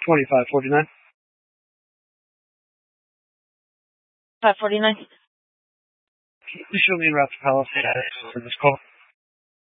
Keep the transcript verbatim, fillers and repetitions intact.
twenty-five forty-nine. five forty-nine. Please show me en route to Palisade for this call.